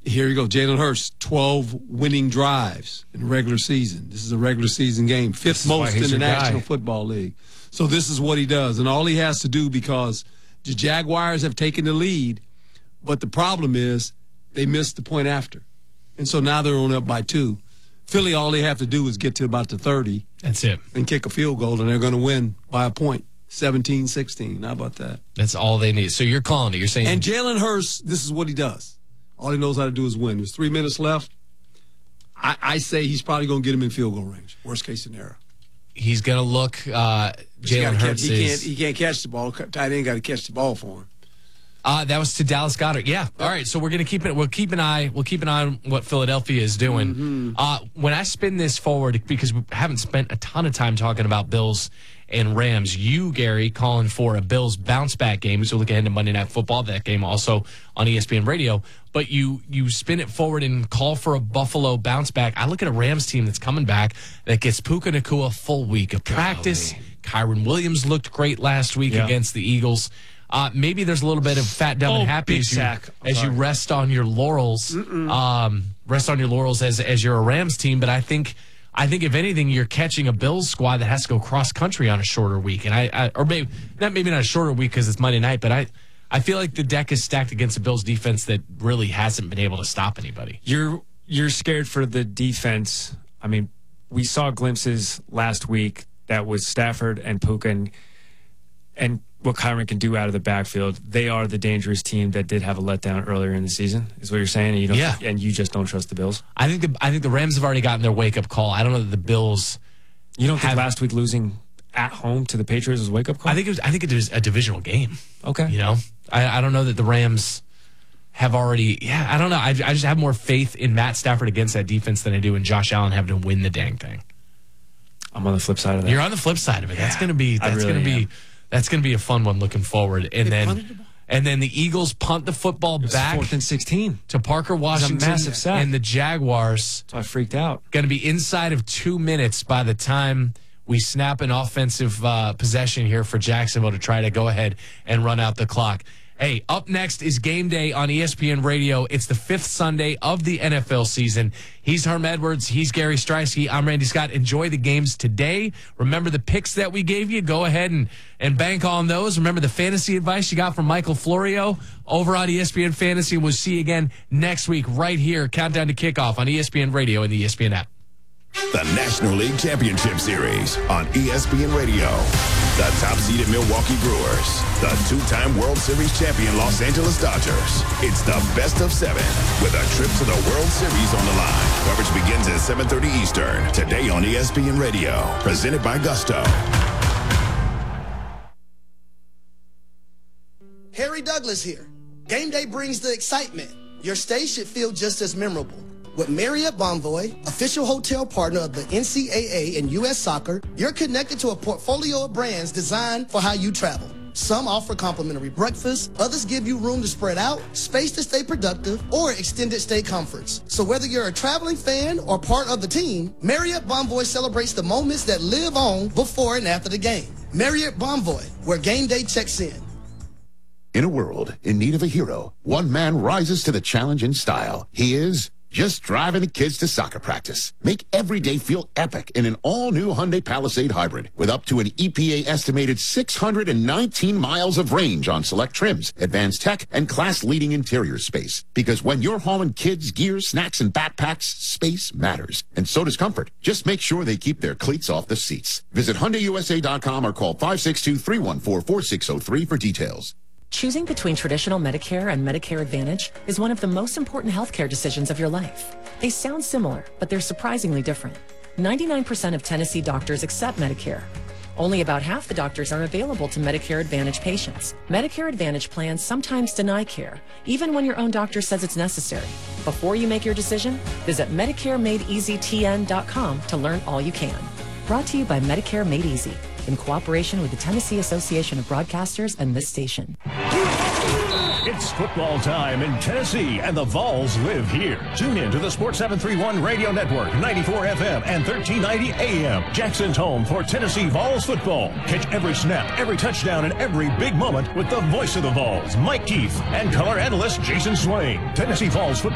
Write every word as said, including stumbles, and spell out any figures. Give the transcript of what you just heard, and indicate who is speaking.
Speaker 1: Here you go. Jalen Hurts, twelve winning drives in the regular season. This is a regular season game, fifth most in the National Football League. So this is what he does. And all he has to do, because the Jaguars have taken the lead, but the problem is they missed the point after. And so now they're on up by two. Philly, all they have to do is get to about the thirty.
Speaker 2: That's it.
Speaker 1: And kick a field goal, and they're going to win by a point, seventeen sixteen. How about that?
Speaker 2: That's all they need. So you're calling it. You're saying.
Speaker 1: And Jalen Hurts, this is what he does. All he knows how to do is win. There's three minutes left. I, I say he's probably going to get him in field goal range. Worst case scenario.
Speaker 2: He's going to look. Uh, Jalen Hurts
Speaker 1: he
Speaker 2: is.
Speaker 1: Can't, he can't catch the ball. Tight end got to catch the ball for him.
Speaker 2: Uh, that was to Dallas Goedert. Yeah. All right. So we're gonna keep it. We'll keep an eye. We'll keep an eye on what Philadelphia is doing. Mm-hmm. Uh, when I spin this forward, because we haven't spent a ton of time talking about Bills and Rams. You, Gary, calling for a Bills bounce back game as we look ahead to Monday Night Football. That game also on E S P N Radio. But you you spin it forward and call for a Buffalo bounce back. I look at a Rams team that's coming back that gets Puka Nacua a full week of practice. Golly. Kyron Williams looked great last week yeah. against the Eagles. Uh, maybe there's a little bit of fat, dumb,
Speaker 3: oh,
Speaker 2: and happy as, you, as you rest on your laurels. Um, rest on your laurels as as you're a Rams team. But I think, I think if anything, you're catching a Bills squad that has to go cross country on a shorter week, and I, I or maybe not maybe not a shorter week because it's Monday night. But I, I feel like the deck is stacked against a Bills defense that really hasn't been able to stop anybody.
Speaker 3: You're you're scared for the defense. I mean, we saw glimpses last week that was Stafford and Puka and. and what Kyron can do out of the backfield. They are the dangerous team that did have a letdown earlier in the season, is what you're saying, and you don't,
Speaker 2: yeah.
Speaker 3: and you just don't trust the Bills.
Speaker 2: I think the I think the Rams have already gotten their wake up call. I don't know that the Bills.
Speaker 3: You don't
Speaker 2: have,
Speaker 3: think last week losing at home to the Patriots was a wake up call?
Speaker 2: I think it was. I think it was a divisional game.
Speaker 3: Okay,
Speaker 2: you know, I, I don't know that the Rams have already. Yeah, I don't know. I, I just have more faith in Matt Stafford against that defense than I do in Josh Allen having to win the dang thing.
Speaker 3: I'm on the flip side of that.
Speaker 2: You're on the flip side of it. Yeah, that's gonna be. That's really gonna be. Am. That's going to be a fun one looking forward. And they then and then the Eagles punt the football back
Speaker 3: fourth and sixteen
Speaker 2: to Parker Washington
Speaker 3: massive sack.
Speaker 2: And the Jaguars.
Speaker 3: So I freaked out.
Speaker 2: Going to be inside of two minutes by the time we snap an offensive uh, possession here for Jacksonville to try to go ahead and run out the clock. Hey, up next is Game Day on E S P N Radio. It's the fifth Sunday of the N F L season. He's Herm Edwards. He's Gary Streisky. I'm Randy Scott. Enjoy the games today. Remember the picks that we gave you. Go ahead and, and bank on those. Remember the fantasy advice you got from Michael Florio over on E S P N Fantasy. We'll see you again next week right here. Countdown to kickoff on E S P N Radio and the E S P N app.
Speaker 4: The National League Championship Series on E S P N Radio. The top-seeded Milwaukee Brewers. The two-time World Series champion Los Angeles Dodgers. It's the best of seven with a trip to the World Series on the line. Coverage begins at seven thirty Eastern. Today on E S P N Radio. Presented by Gusto.
Speaker 5: Harry Douglas here. Game day brings the excitement. Your stay should feel just as memorable. With Marriott Bonvoy, official hotel partner of the N C double A and U S Soccer, you're connected to a portfolio of brands designed for how you travel. Some offer complimentary breakfast, others give you room to spread out, space to stay productive, or extended stay comforts. So whether you're a traveling fan or part of the team, Marriott Bonvoy celebrates the moments that live on before and after the game. Marriott Bonvoy, where game day checks in.
Speaker 6: In a world in need of a hero, one man rises to the challenge in style. He is just driving the kids to soccer practice. Make every day feel epic in an all-new Hyundai Palisade Hybrid with up to an E P A-estimated six hundred nineteen miles of range on select trims, advanced tech, and class-leading interior space. Because when you're hauling kids, gear, snacks, and backpacks, space matters. And so does comfort. Just make sure they keep their cleats off the seats. Visit Hyundai U S A dot com or call five six two, three one four, four six zero three for details.
Speaker 7: Choosing between traditional Medicare and Medicare Advantage is one of the most important healthcare decisions of your life. They sound similar, but they're surprisingly different. ninety-nine percent of Tennessee doctors accept Medicare. Only about half the doctors are available to Medicare Advantage patients. Medicare Advantage plans sometimes deny care, even when your own doctor says it's necessary. Before you make your decision, visit Medicare Made Easy T N dot com to learn all you can. Brought to you by Medicare Made Easy, in cooperation with the Tennessee Association of Broadcasters and this station.
Speaker 8: It's football time in Tennessee, and the Vols live here. Tune in to the Sports seven thirty-one Radio Network, ninety-four F M and thirteen ninety A M. Jackson's home for Tennessee Vols football. Catch every snap, every touchdown, and every big moment with the voice of the Vols, Mike Keith, and color analyst Jason Swain. Tennessee Vols football.